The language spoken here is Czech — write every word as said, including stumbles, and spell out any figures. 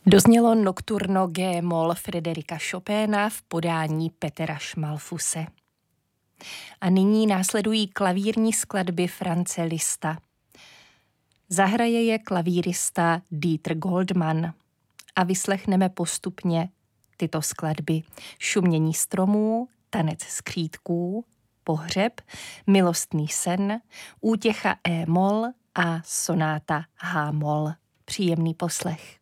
Doznělo Nocturno G-moll Frédérika Chopina v podání Petera Schmalfuse. A nyní následují klavírní skladby Franze Liszta. Zahraje je klavírista Dieter Goldmann a vyslechneme postupně tyto skladby: Šumění stromů, Tanec skřítků, Pohřeb, Milostný sen, Útěcha E-moll a Sonáta H-moll. Příjemný poslech.